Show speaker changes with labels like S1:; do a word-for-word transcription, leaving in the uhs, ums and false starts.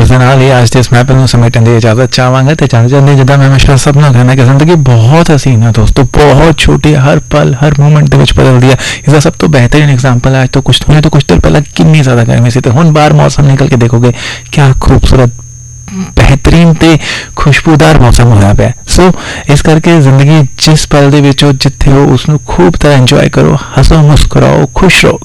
S1: ਇਸ ਦੇ ਨਾਲ ਹੀ ਅੱਜ ਦੇ ਇਸ ਮਹਿਫਿਲ ਨੂੰ ਸਮੇਟਣ ਦੀ ਇਜਾਜ਼ਤ ਚਾਹਾਂਗਾ ਤੇ ਜਾਂਦੇ ਜਾਂਦੇ ਜਿੱਦਾਂ ਮੈਂ ਹਮੇਸ਼ਾ ਸਭ ਨੂੰ ਕਹਿੰਦਾ ਕਿ ਜ਼ਿੰਦਗੀ ਬਹੁਤ ਹਸੀਨ ਹੈ ਦੋਸਤੋ, ਬਹੁਤ ਛੋਟੀ, ਹਰ ਪਲ ਹਰ ਮੂਮੈਂਟ ਦੇ ਵਿੱਚ ਬਦਲਦੀ ਹੈ। ਇਸਦਾ ਸਭ ਤੋਂ बेहतरीन एग्जाम्पल है, आज तो कुछ हुने तो कुछ देर पहले कितनी ज़्यादा गर्मी सी, तो हुण बाहर मौसम निकल के देखोगे क्या खूबसूरत बेहतरीन ते खुशबूदार मौसम होया पिया। सो इस करके जिंदगी जिस पल दे विच हो, जिथे हो, उसनूं खूब तरह इंजॉय करो, हसो मुस्कुराओ, खुश रहो,